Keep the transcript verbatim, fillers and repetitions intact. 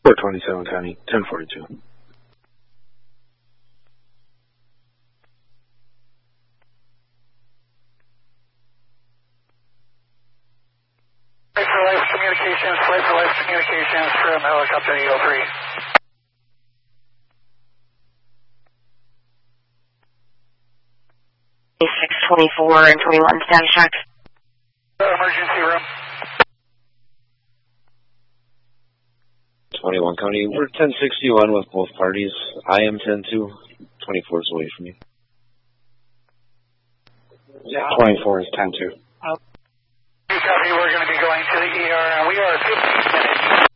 four twenty-seven County, ten forty-two. Flight for Life Communications, Flight for Life Communications from helicopter Eagle three. six twenty-four and twenty-one, Static Shock. Emergency room. twenty-one County, we're ten sixty-one with both parties. I am ten two, twenty-four is away from you. Yeah, twenty-four is ten two. Copy, we're going to be going to the E R, and we are fifty.